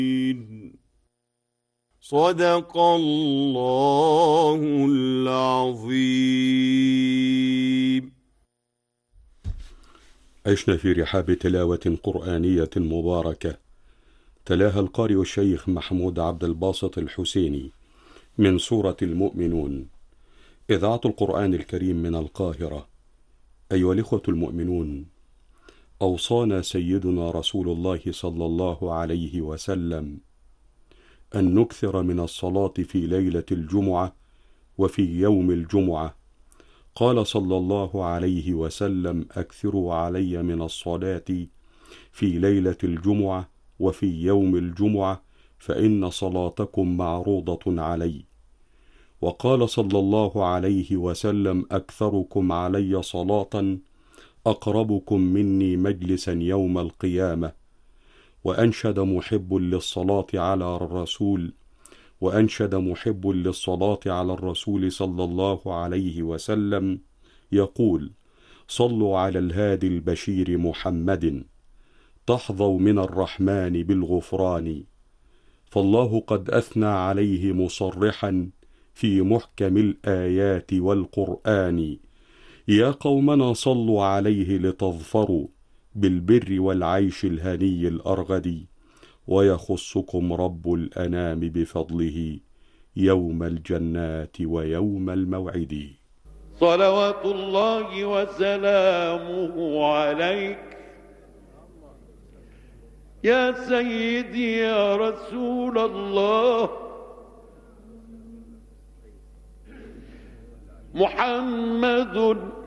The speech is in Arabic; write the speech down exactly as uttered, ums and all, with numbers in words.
صدق الله العظيم. عشنا في رحاب تلاوة قرآنية مباركة تلاها القارئ الشيخ محمود عبد الباسط الحسيني من سورة المؤمنون، إذاعة القرآن الكريم من القاهرة. أيها الإخوة المؤمنون، أوصانا سيدنا رسول الله صلى الله عليه وسلم أن نكثر من الصلاة في ليلة الجمعة وفي يوم الجمعة. قال صلى الله عليه وسلم: أكثروا علي من الصلاة في ليلة الجمعة وفي يوم الجمعة فإن صلاتكم معروضة علي. وقال صلى الله عليه وسلم: أكثركم علي صلاة أقربكم مني مجلسا يوم القيامة. وأنشد محب للصلاة على الرسول وأنشد محب للصلاة على الرسول صلى الله عليه وسلم يقول: صلوا على الهادي البشير محمد تحظوا من الرحمن بالغفران. فالله قد أثنى عليه مصرحا في محكم الآيات والقرآن: يا قومنا صلوا عليه لتظفروا بالبر والعيش الهني الأرغد، ويخصكم رب الأنام بفضله يوم الجنات ويوم الموعد. صلوات الله وسلامه عليك يا سيدي يا رسول الله. محمد